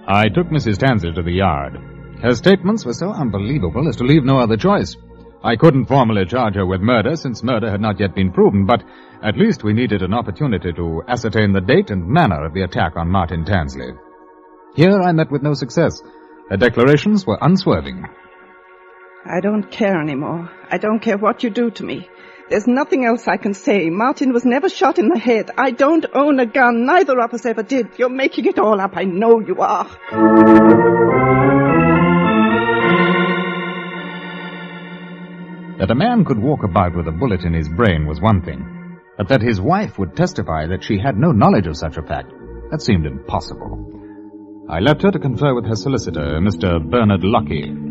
I took Mrs. Tansley to the yard. Her statements were so unbelievable as to leave no other choice. I couldn't formally charge her with murder, since murder had not yet been proven, but at least we needed an opportunity to ascertain the date and manner of the attack on Martin Tansley. Here I met with no success. Her declarations were unswerving. I don't care anymore. I don't care what you do to me. There's nothing else I can say. Martin was never shot in the head. I don't own a gun. Neither of us ever did. You're making it all up. I know you are. That a man could walk about with a bullet in his brain was one thing, but that his wife would testify that she had no knowledge of such a fact, that seemed impossible. I left her to confer with her solicitor, Mr. Bernard Lucky.